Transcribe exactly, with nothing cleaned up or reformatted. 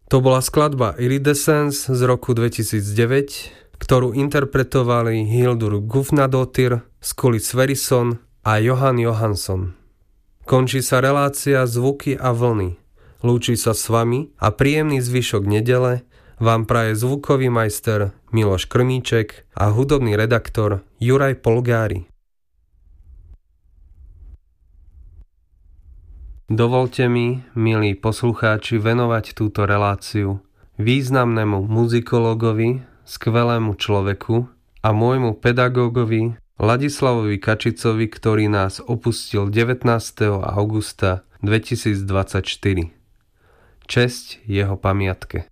To bola skladba Iridescence z roku dvetisícdeväť, ktorú interpretovali Hildur Guðnadóttir, Skuli Sverrisson a Jóhann Jóhannsson. Končí sa relácia Zvuky a vlny. Lúči sa s vami a príjemný zvyšok nedele vám praje zvukový majster Miloš Krmíček a hudobný redaktor Juraj Polgári. Dovolte mi, milí poslucháči, venovať túto reláciu významnému muzikologovi, skvelému človeku a môjmu pedagógovi Ladislavovi Kačicovi, ktorý nás opustil devätnásteho augusta dvetisícdvadsaťštyri. Česť jeho pamiatke.